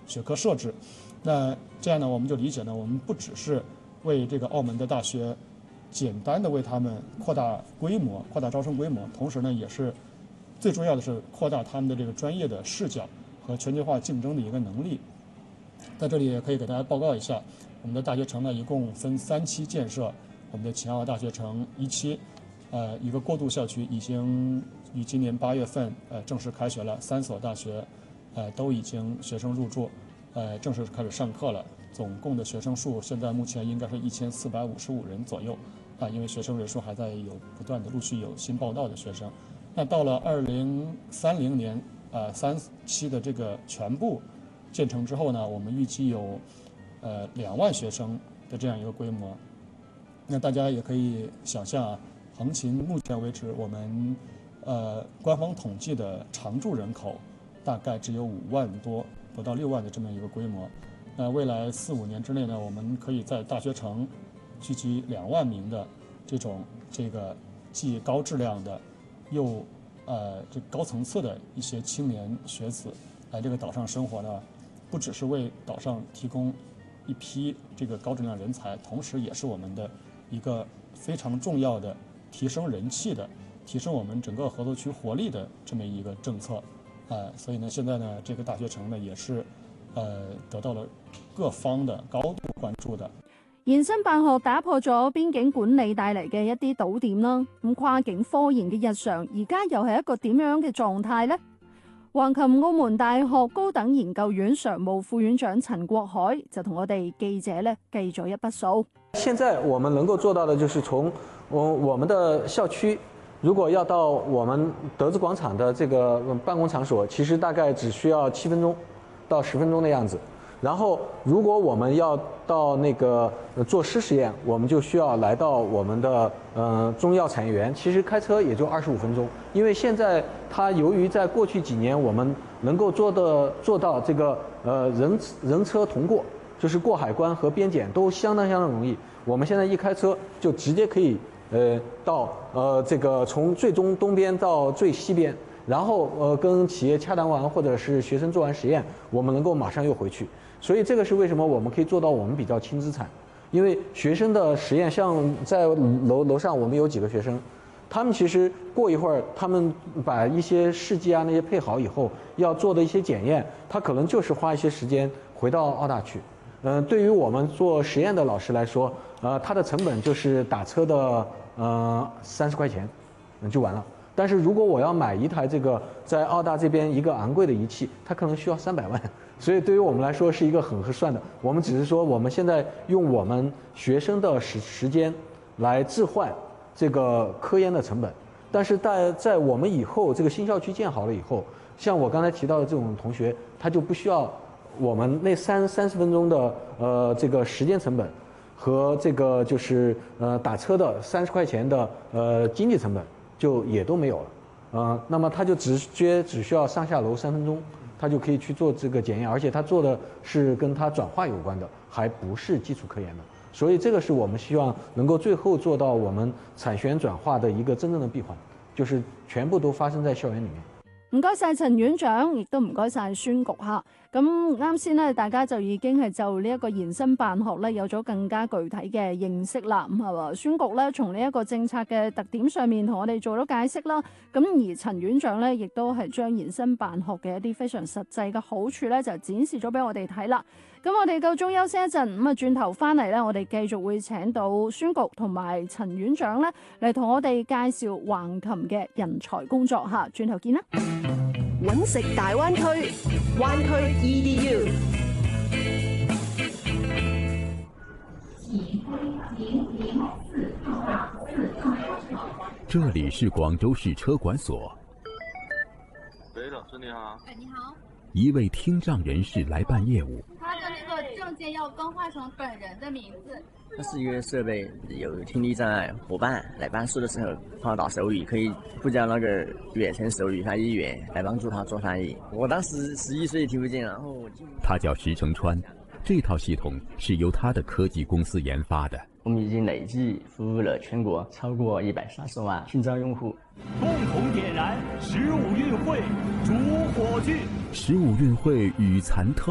学科设置。那这样呢，我们就理解呢，我们不只是为这个澳门的大学简单的为他们扩大规模、扩大招生规模，同时呢，也是最重要的是扩大他们的这个专业的视角和全球化竞争的一个能力。在这里也可以给大家报告一下，我们的大学城呢一共分3期建设，我们的秦澳大学城1期，一个过渡校区已经于今年8月份正式开学了，3所大学都已经学生入住，正式开始上课了。总共的学生数现在目前应该是1455人左右，因为学生人数还在有不断的陆续有新报到的学生。那到了2030年，3期的这个全部建成之后呢，我们预计有2万学生的这样一个规模。那大家也可以想象啊，横琴目前为止我们官方统计的常住人口大概只有5万多，不到6万的这么一个规模。那未来4、5年之内呢，我们可以在大学城聚集2万名的这个既高质量的又这高层次的一些青年学子来这个岛上生活呢，不只是为岛上提供一批这个高质量人才，同时也是我们的一个非常重要的提升人气的、提升我们整个合作区活力的这么一个政策。所以呢，现在呢，这个大学城呢也是得到了各方的高度關注的。 延伸辦學打破咗邊境管理帶嚟嘅一啲堵點啦，咁跨境科研嘅日常而家又係一個點樣嘅狀態呢？橫琴澳門大學高等研究院常務副院長陳國海就同我哋記者咧計咗一筆數。 現在我們能夠做到的就是從我們的校區，如果要到我們德資廣場的這個辦公場所，其實大概只需要7分鐘到10分鐘的樣子。然後，如果我們要到那個做濕實驗，我們就需要來到我們的中藥產業園，其實開車也就25分鐘。因為現在它由於在過去幾年我們能夠做到這個人車同過，就是過海關和邊檢都相當容易。我們現在一開車就直接可以到這個從最東邊到最西邊。然後跟企業洽談完，或者是學生做完實驗，我們能夠馬上又回去。所以這個是為什麼我們可以做到我們比較輕資產，因為學生的實驗，像在樓上我們有幾個學生，他們其實過一會兒，他們把一些試劑啊那些配好以後，要做的一些檢驗，他可能就是花一些時間回到澳大去。對於我們做實驗的老師來說，他的成本就是打車的30塊錢就完了。但是如果我要買一台這個在澳大這邊一個昂貴的儀器，它可能需要300萬，所以對於我們來說是一個很合算的。我們只是說我們現在用我們學生的時間來置換這個科研的成本，但是在我們以後這個新校區建好了以後，像我剛才提到的這種同學，他就不需要我們那30分鐘的這個時間成本和這個就是打車的30塊錢的經濟成本。就也都沒有了，那麼他就只需要上下樓3分鐘，他就可以去做這個檢驗，而且他做的是跟他轉化有關的，還不是基礎科研的，所以這個是我們希望能夠最後做到我們產學研轉化的一個真正的閉環，就是全部都發生在校園裡面。 唔該晒陳院長，亦都唔該晒孫局嚇。咁啱先咧，大家就已經係就呢一個延伸辦學咧有咗更加具體嘅認識啦。咁係嘛，孫局咧從呢一個政策嘅特點上面同我哋做咗解釋啦。咁而陳院長咧亦都係將延伸辦學嘅一啲非常實際嘅好處咧就展示咗俾我哋睇啦。咁我哋夠鐘休息一陣，咁啊轉頭翻嚟咧，我哋繼續會請到孫局同埋陳院長咧嚟同我哋介紹橫琴嘅人才工作嚇。轉頭見啦！ 揾食大灣區，灣區 EDU。 這裡是廣州市車管所。 喂，老師你好。 你好。 一位聽障人士來辦業務。 他的那個證件要更換成本人的名字。 它是一個設備，有聽力障礙夥伴來辦事的時候碰到手語，可以呼叫那個遠程手語翻譯員來幫助他做翻譯。我當時11歲聽不見，然後他叫石成川，這套系統是由他的科技公司研發的。 我們已經累計服務了全國超過130萬聽障用戶。 共同點燃15運會主火炬。 15運會與殘特